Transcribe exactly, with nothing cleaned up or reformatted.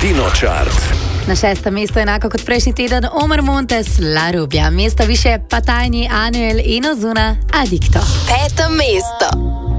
Latino Chart. Na šestem mestu, enako kot prejšnji teden, Omar Montes, La Rubia. Mesta više pa tajni Anuel in Ozuna, Adicto. Peto mesto.